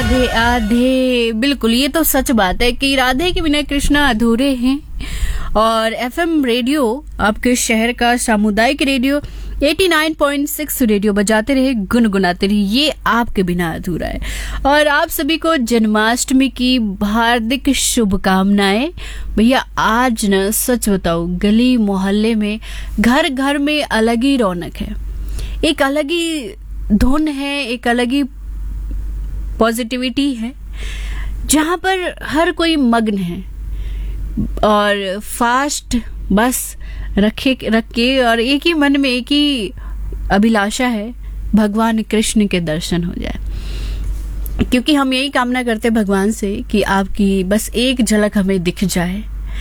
राधे राधे। बिल्कुल, ये तो सच बात है कि राधे के बिना कृष्णा अधूरे हैं। और एफएम रेडियो, आपके शहर का सामुदायिक रेडियो 89.6 रेडियो बजाते रहे, गुनगुनाते रहे, ये आपके बिना अधूरा है। और आप सभी को जन्माष्टमी की हार्दिक शुभकामनाएं। भैया आज न सच बताओ, गली मोहल्ले में घर घर में अलग ही रौनक है, एक अलग ही धुन है, एक अलग ही पॉजिटिविटी है, जहाँ पर हर कोई मग्न है और फास्ट बस रख के और एक ही मन में एक ही अभिलाषा है, भगवान कृष्ण के दर्शन हो जाए। क्योंकि हम यही कामना करते हैं भगवान से कि आपकी बस एक झलक हमें दिख जाए।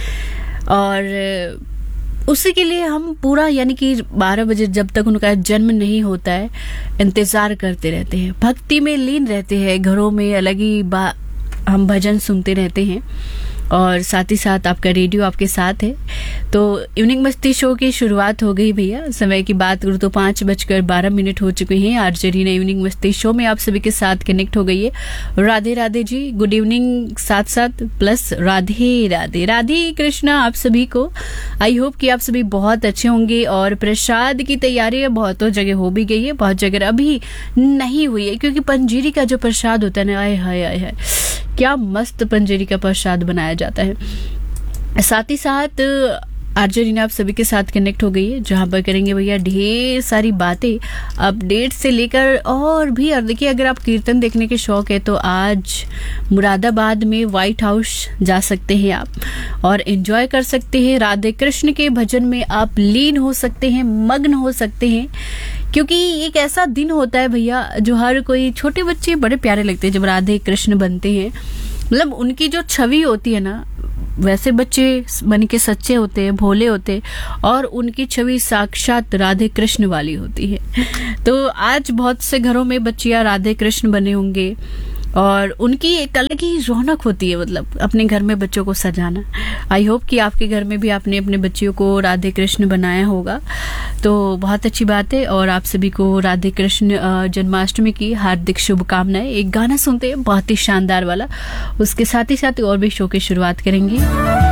और उसी के लिए हम पूरा यानी कि 12 बजे जब तक उनका जन्म नहीं होता है इंतजार करते रहते हैं, भक्ति में लीन रहते हैं, घरों में अलग ही हम भजन सुनते रहते हैं। और साथ ही साथ आपका रेडियो आपके साथ है। तो इवनिंग मस्ती शो की शुरुआत हो गई भैया। समय की बात करूँ तो 5:12 हो चुके हैं। आरजे रीना इवनिंग मस्ती शो में आप सभी के साथ कनेक्ट हो गई है। राधे राधे जी, गुड इवनिंग, साथ साथ प्लस राधे राधे। राधे कृष्णा आप सभी को। आई होप कि आप सभी बहुत अच्छे होंगे। और प्रसाद की तैयारी बहुतों जगह हो भी गई है, बहुत जगह अभी नहीं हुई है, क्योंकि पंजीरी का जो प्रसाद होता है ना, आय हाय आय हाय, क्या मस्त पंजीरी का प्रसाद बनाया जाता है। साथ ही साथ आरजे रीना आप सभी के साथ कनेक्ट हो गई है, जहां पर करेंगे भैया ढेर सारी बातें, अपडेट से लेकर और भी। और देखिए, अगर आप कीर्तन देखने के शौक है तो आज मुरादाबाद में व्हाइट हाउस जा सकते हैं आप और एंजॉय कर सकते हैं। राधे कृष्ण के भजन में आप लीन हो सकते हैं, मग्न हो सकते हैं, क्योंकि एक ऐसा दिन होता है भैया जो हर कोई, छोटे बच्चे बड़े प्यारे लगते हैं जब राधे कृष्ण बनते हैं। मतलब उनकी जो छवि होती है ना, वैसे बच्चे बन के सच्चे होते हैं, भोले होते हैं, और उनकी छवि साक्षात राधे कृष्ण वाली होती है। तो आज बहुत से घरों में बच्चियां राधे कृष्ण बने होंगे और उनकी एक अलग ही रौनक होती है, मतलब अपने घर में बच्चों को सजाना। आई होप कि आपके घर में भी आपने अपने बच्चियों को राधे कृष्ण बनाया होगा, तो बहुत अच्छी बात है। और आप सभी को राधे कृष्ण जन्माष्टमी की हार्दिक शुभकामनाएं। एक गाना सुनते हैं बहुत ही शानदार वाला, उसके साथ ही साथ और भी शो की शुरुआत करेंगे।